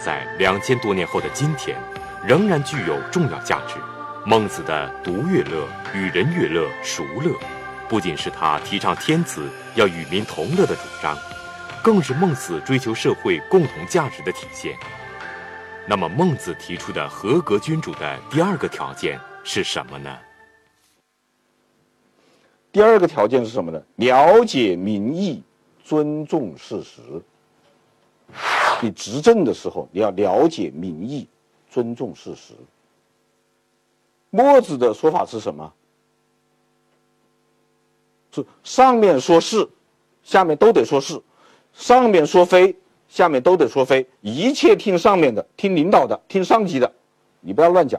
在2000多年后的今天，仍然具有重要价值。孟子的独乐乐、与人乐乐、孰乐，不仅是他提倡天子要与民同乐的主张，更是孟子追求社会共同价值的体现。那么孟子提出的合格君主的第二个条件是什么呢？ 第二个条件是什么呢？了解民意，尊重事实。你执政的时候，你要了解民意，尊重事实。墨子的说法是什么？是上面说是，下面都得说是；上面说非，下面都得说非。一切听上面的，听领导的，听上级的，你不要乱讲。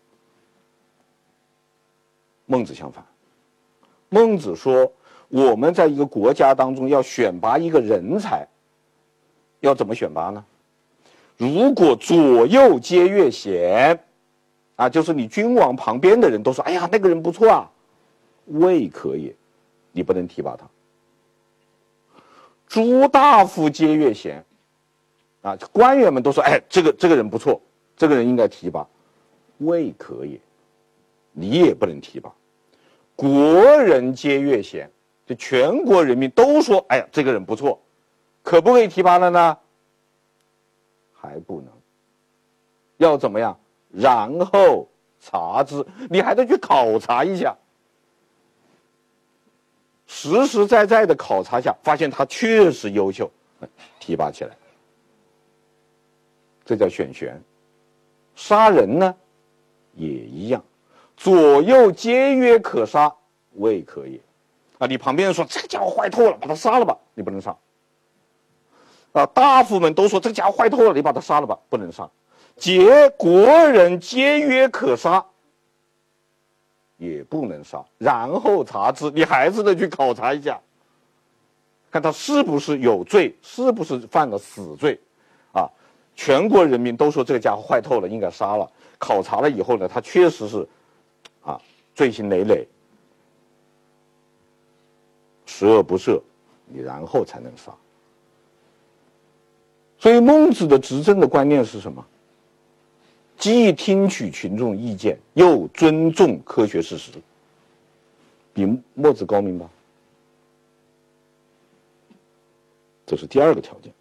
孟子相反，孟子说，我们在一个国家当中要选拔一个人才，要怎么选拔呢？如果左右皆越贤，啊，就是你君王旁边的人都说，哎呀，那个人不错啊，未可也，你不能提拔他。诸大夫皆越贤，啊，官员们都说，哎，这个人不错，这个人应该提拔，未可也，你也不能提拔。国人皆越贤，就全国人民都说，哎呀，这个人不错，可不可以提拔了呢？还不能。要怎么样？然后察之，你还得去考察一下，实实在在的考察一下，发现他确实优秀，提拔起来，这叫选贤。杀人呢，也一样，左右皆曰可杀，未可也。啊，你旁边人说这个家伙坏透了，把他杀了吧，你不能杀。啊，大夫们都说这个家伙坏透了，你把他杀了吧，不能杀。国人皆曰可杀，也不能杀。然后察之，你还是得去考察一下，看他是不是有罪，是不是犯了死罪。啊，全国人民都说这个家伙坏透了，应该杀了。考察了以后呢，他确实是啊罪行累累，十恶不赦，你然后才能杀。所以孟子的执政的观念是什么？既听取群众意见，又尊重科学事实，比墨子高明吧？这是第二个条件。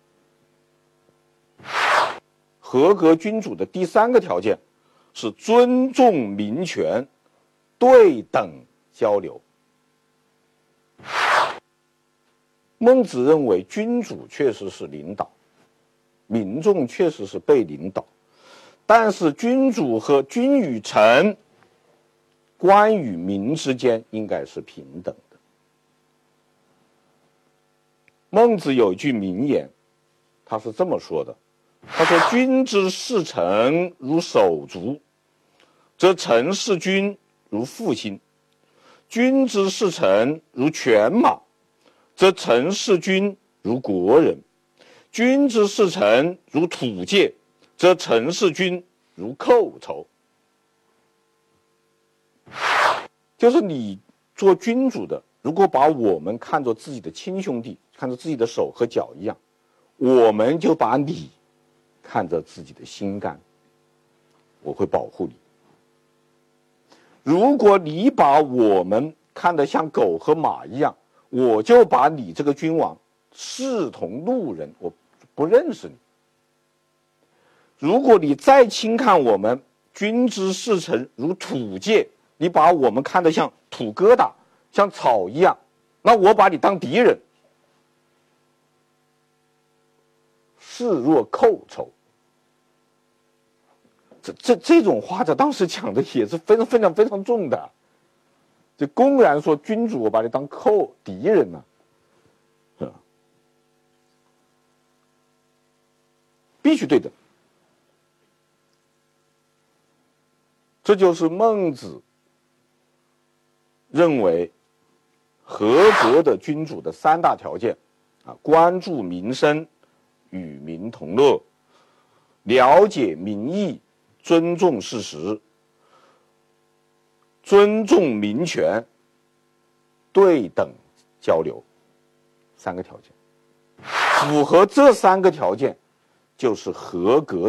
合格君主的第三个条件是尊重民权，对等交流。孟子认为君主确实是领导，民众确实是被领导，但是君主和君与臣、官与民之间应该是平等的。孟子有一句名言，他是这么说的，他说：君之视臣如手足，则臣视君如父亲；君之视臣如犬马，则臣视君如国人；君之视臣如土芥，则臣视君如寇仇。就是你做君主的，如果把我们看作自己的亲兄弟，看作自己的手和脚一样，我们就把你看着自己的心肝，我会保护你。如果你把我们看得像狗和马一样，我就把你这个君王视同路人，我不认识你。如果你再轻看我们，君之视臣如土芥，你把我们看得像土疙瘩，像草一样，那我把你当敌人，视若寇仇。这种话在当时讲的也是非常重的，就公然说君主我把你当敌人呢，是吧？必须对等。这就是孟子认为合格的君主的三大条件啊：关注民生，与民同乐，了解民意，尊重事实，尊重民权，对等交流，三个条件。符合这三个条件，就是合格